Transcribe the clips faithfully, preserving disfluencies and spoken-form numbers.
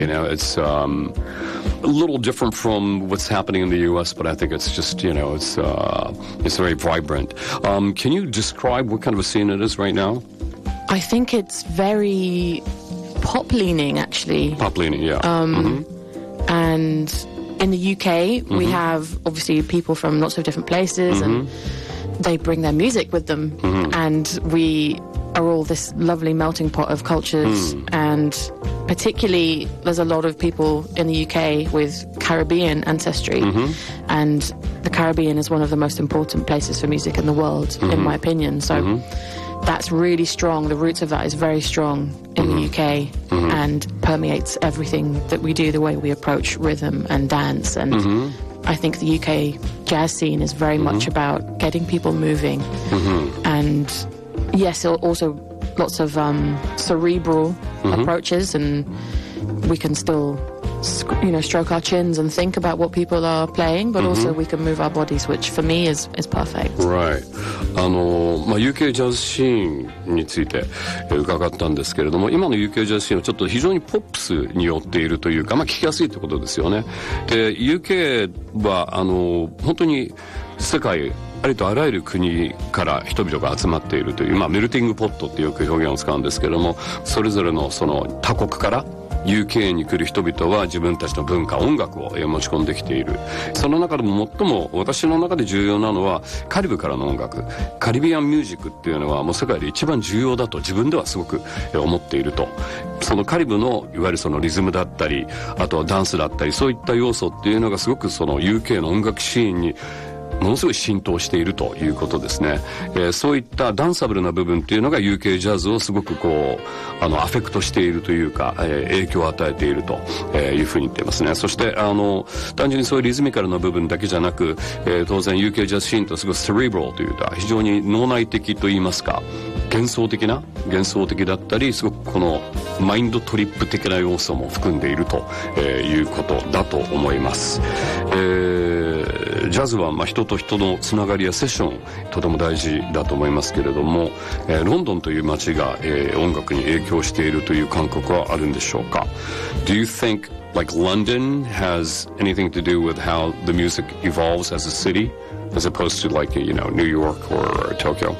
You know, it's um, a little different from what's happening in the U S, but I think it's just, you know, it's uh, it's very vibrant. Um, can you describe what kind of a scene it is right now? I think it's very pop-leaning, actually. Pop-leaning, yeah. Um, mm-hmm. And in the U K, mm-hmm. we have, obviously, people from lots of different places, mm-hmm. and they bring their music with them. Mm-hmm. And we are all this lovely melting pot of cultures, mm. and particularly there's a lot of people in the U K with Caribbean ancestry, mm-hmm. and the Caribbean is one of the most important places for music in the world, mm-hmm. in my opinion. So mm-hmm. that's really strong. The roots of that is very strong in mm-hmm. the U K, mm-hmm. and permeates everything that we do, the way we approach rhythm and dance. And mm-hmm. I think the U K jazz scene is very mm-hmm. much about getting people moving, mm-hmm. and yes, also lots of um, cerebral mm-hmm. approaches, and we can still, you know, stroke our chins and think about what people are playing, but mm-hmm. also we can move our bodies, which for me is, is perfect. Right. あの、まあ、ユーケー ジャズシーンについて伺ったんですけれども、今の ユーケー ジャズシーンはちょっと非常にポップスに寄っているというか、まあ、聞きやすいということですよね。で、ユーケー はあの本当に世界ありとあらゆる国から人々が集まっているという、まあ、メルティングポットってよく表現を使うんですけれども、それぞれのその他国からユーケー に来る人々は自分たちの文化、音楽を持ち込んできている。その中でも最も私の中で重要なのはカリブからの音楽、カリビアンミュージックっていうのはもう世界で一番重要だと自分ではすごく思っていると。そのカリブのいわゆるそのリズムだったり、あとはダンスだったり、そういった要素っていうのがすごくその ユーケー の音楽シーンにものすごい浸透しているということですね。えー、そういったダンサブルな部分っていうのが ユーケー ジャズをすごくこうあのアフェクトしているというか、えー、影響を与えているというふうに言っていますね。そしてあの単純にそういうリズミカルな部分だけじゃなく、えー、当然 ユーケー ジャズシーンとすごいセレブラルというか非常に脳内的といいますか幻想的な幻想的だったりすごくこのマインドトリップ的な要素も含んでいると、えー、いうことだと思います。えー、ジャズはまあ人と人のつながりやセッションとても大事だと思いますけれども、えー、ロンドンという街が、えー、音楽に影響しているという感覚はあるんでしょうか？ Do you think like London has anything to do with how the music evolves as a city as opposed to like you know New York or Tokyo?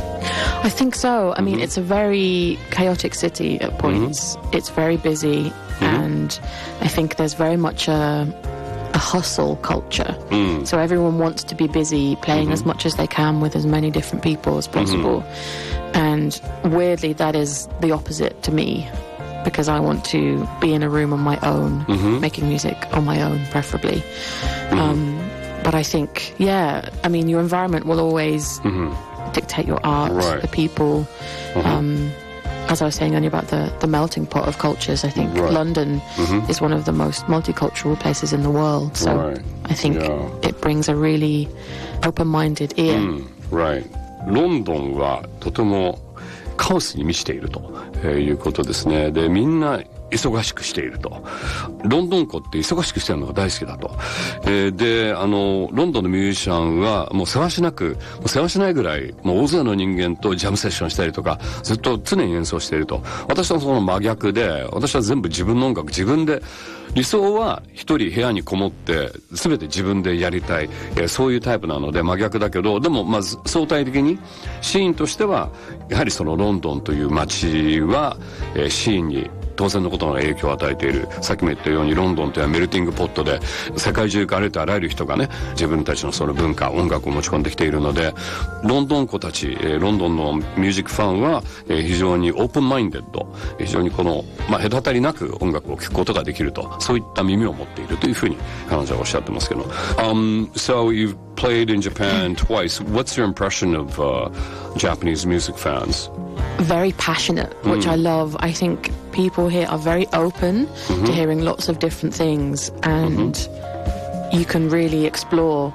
I think so. I mean, mm-hmm. it's a very chaotic city at points. Mm-hmm. It's very busy, mm-hmm. and I think there's very much a, a hustle culture. Mm. So everyone wants to be busy, playing mm-hmm. as much as they can with as many different people as possible. Mm-hmm. And weirdly, that is the opposite to me, because I want to be in a room on my own, mm-hmm. making music on my own, preferably. Mm-hmm. Um, but I think, yeah, I mean, your environment will always... Mm-hmm. dictate your art, right. the people. Mm-hmm. Um, as I was saying earlier about the, the melting pot of cultures, I think right. London mm-hmm. is one of the most multicultural places in the world. So right. I think yeah. it brings a really open-minded ear. Mm, right. ロンドンはとてもカオスに満ちているということですね。で、みんな忙しくしていると。ロンドン子って忙しくしてるのが大好きだと。えー、で、あの、ロンドンのミュージシャンはもうせわしなく、もうせわしないぐらい、もう大勢の人間とジャムセッションしたりとか、ずっと常に演奏していると。私はその真逆で、私は全部自分の音楽、自分で、理想は一人部屋にこもって全て自分でやりたい、えー、そういうタイプなので真逆だけど、でもまず相対的にシーンとしてはやはりそのロンドンという街は、えー、シーンに当然のことの影響を与えている。さっきも言ったようにロンドンというのはメルティングポットで世界中からありとあらゆる人がね自分たちのその文化音楽を持ち込んできているので、ロンドン子たち、えー、ロンドンのミュージックファンは、えー、非常にオープンマインデッド、非常にこの、まあ、隔たりなく音楽を聴くことができると、そういった耳を持っているというふうに彼女はおっしゃってますけど、um, So you've played in Japan twice. What's your impression of、uh, Japanese music fans? Very passionate, which mm. I love. I think people here are very open mm-hmm. to hearing lots of different things, and mm-hmm. you can really explore,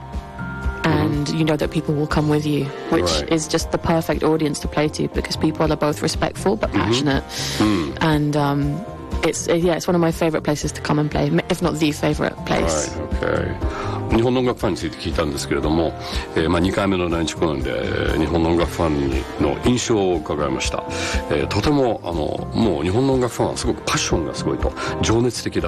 and mm-hmm. you know that people will come with you, which right. is just the perfect audience to play to, because people are both respectful but passionate, mm-hmm. mm. and um, it's yeah, it's one of my favorite places to come and play, if not the favorite place. Right, okay. 日本の音楽ファンについて聞いたんですけれども、えーまあ、にかいめの来日公演で、えー日本の音楽ファンの印象を伺いました。えーとてもあのもう日本の音楽ファンはすごくパッションがすごいと、情熱的だ